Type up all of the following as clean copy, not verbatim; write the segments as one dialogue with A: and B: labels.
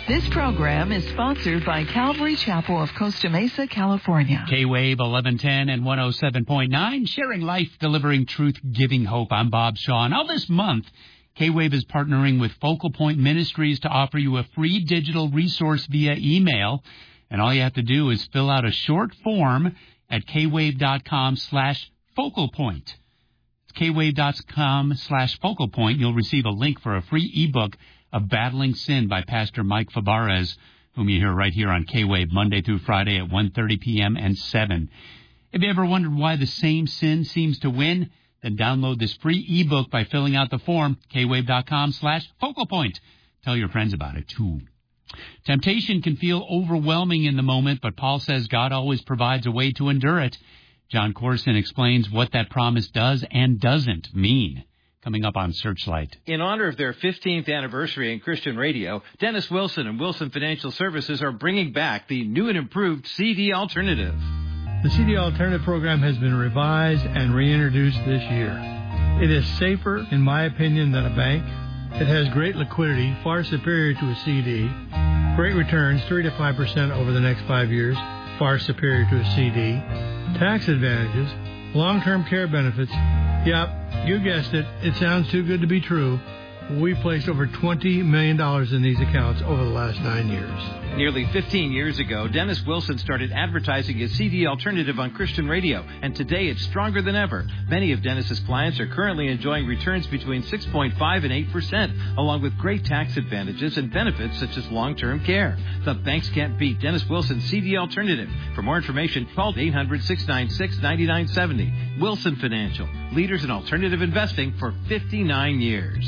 A: This program is sponsored by Calvary Chapel of Costa Mesa, California.
B: K-Wave 1110 and 107.9, sharing life, delivering truth, giving hope. I'm Bob Shaw. Now this month, K-Wave is partnering with Focal Point Ministries to offer you a free digital resource via email. And all you have to do is fill out a short form at kwave.com/focalpoint. It's kwave.com/focalpoint. You'll receive a link for a free ebook of Battling Sin by Pastor Mike Fabarez, whom you hear right here on K-Wave Monday through Friday at 1:30 p.m. and 7. If you ever wondered why the same sin seems to win, then download this free ebook by filling out the form, kwave.com/focalpoint. Tell your friends about it, too. Temptation can feel overwhelming in the moment, but Paul says God always provides a way to endure it. John Corson explains what that promise does and doesn't mean. Coming up on Searchlight.
C: In honor of their 15th anniversary in Christian radio, Dennis Wilson and Wilson Financial Services are bringing back the new and improved CD Alternative.
D: The CD Alternative program has been revised and reintroduced this year. It is safer, in my opinion, than a bank. It has great liquidity, far superior to a CD. Great returns, 3 to 5% over the next 5 years, far superior to a CD. Tax advantages, long-term care benefits. Yep, you guessed it. It sounds too good to be true. We placed over $20 million in these accounts over the last 9 years.
C: Nearly 15 years ago, Dennis Wilson started advertising his CD Alternative on Christian radio, and today it's stronger than ever. Many of Dennis's clients are currently enjoying returns between 6.5 and 8%, along with great tax advantages and benefits such as long-term care. The banks can't beat Dennis Wilson's CD Alternative. For more information, call 800-696-9970. Wilson Financial, leaders in alternative investing for 59 years.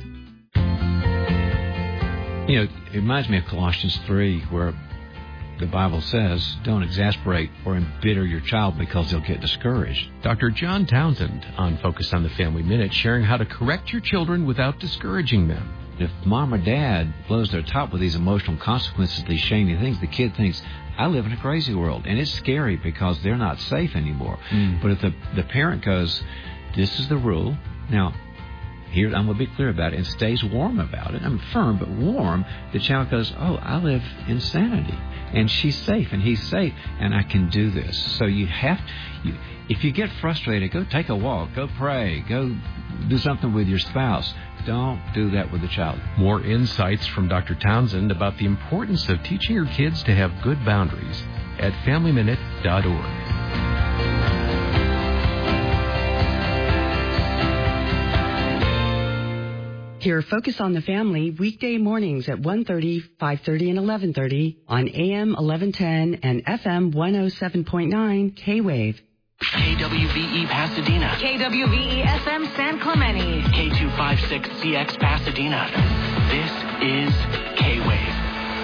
E: You know, it reminds me of Colossians 3, where the Bible says, don't exasperate or embitter your child because they'll get discouraged.
F: Dr. John Townsend on Focus on the Family Minute, sharing how to correct your children without discouraging them.
E: If mom or dad blows their top with these emotional consequences, these shady things, the kid thinks, I live in a crazy world. And it's scary because they're not safe anymore. But if the parent goes, this is the rule. Now, here, I'm going to be clear about it, and stays warm about it. I'm firm, but warm. The child goes, oh, I live in sanity, and she's safe, and he's safe, and I can do this. So if you get frustrated, go take a walk, go pray, go do something with your spouse. Don't do that with the child.
F: More insights from Dr. Townsend about the importance of teaching your kids to have good boundaries at FamilyMinute.org.
G: Hear Focus on the Family weekday mornings at 1:30, 5:30, and 11:30 on AM 1110 and FM 107.9 K-Wave.
H: KWVE Pasadena.
I: KWVE FM San Clemente.
H: K256CX Pasadena. This is K-Wave.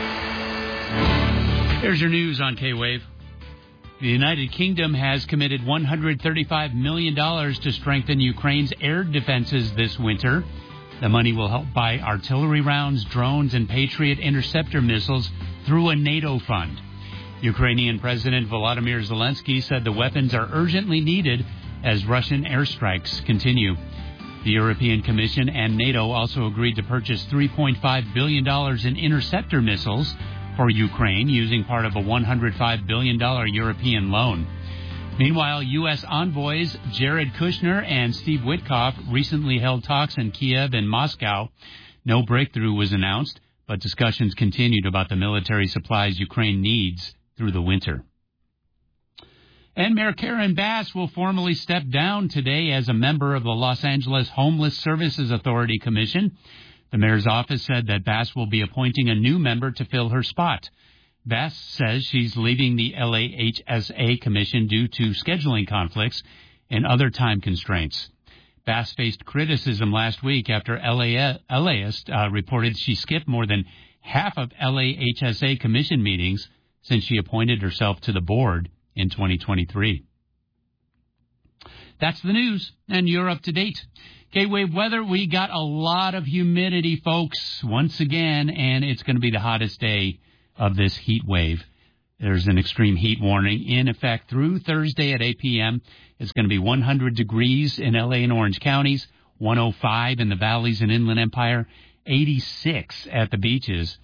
B: Here's your news on K-Wave. The United Kingdom has committed $135 million to strengthen Ukraine's air defenses this winter. The money will help buy artillery rounds, drones, and Patriot interceptor missiles through a NATO fund. Ukrainian President Volodymyr Zelensky said the weapons are urgently needed as Russian airstrikes continue. The European Commission and NATO also agreed to purchase $3.5 billion in interceptor missiles for Ukraine using part of a $105 billion European loan. Meanwhile, U.S. envoys Jared Kushner and Steve Witkoff recently held talks in Kiev and Moscow. No breakthrough was announced, but discussions continued about the military supplies Ukraine needs through the winter. And Mayor Karen Bass will formally step down today as a member of the Los Angeles Homeless Services Authority Commission. The mayor's office said that Bass will be appointing a new member to fill her spot. Bass says she's leaving the LAHSA Commission due to scheduling conflicts and other time constraints. Bass faced criticism last week after LAist reported she skipped more than half of LAHSA Commission meetings since she appointed herself to the board in 2023. That's the news, and you're up to date. K-Wave weather, we got a lot of humidity, folks, once again, and it's going to be the hottest day of this heat wave. There's an extreme heat warning in effect through Thursday at 8 p.m. It's going to be 100 degrees in L.A. and Orange counties, 105 in the valleys and Inland Empire, 86 at the beaches,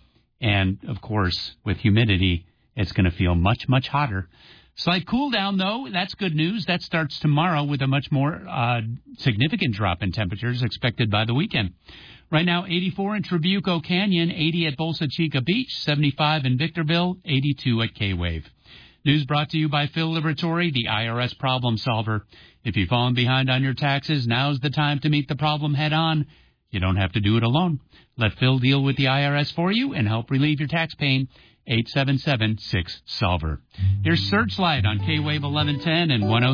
B: And, of course, with humidity, it's going to feel much, much hotter. Slight cool down, though. That's good news. That starts tomorrow with a much more significant drop in temperatures expected by the weekend. Right now, 84 in Trabuco Canyon, 80 at Bolsa Chica Beach, 75 in Victorville, 82 at K-Wave. News brought to you by Phil Liberatore, the IRS problem solver. If you've fallen behind on your taxes, now's the time to meet the problem head on. You don't have to do it alone. Let Phil deal with the IRS for you and help relieve your tax pain. 877-6-SOLVER. Here's Searchlight on K-Wave 1110 and 106.